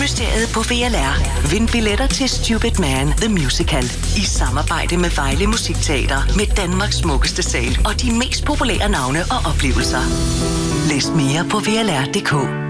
Julemysteriet på VLR. Vind billetter til Stupid Man The Musical i samarbejde med Vejle Musikteater med Danmarks smukkeste sal og de mest populære navne og oplevelser. Læs mere på VLR.dk.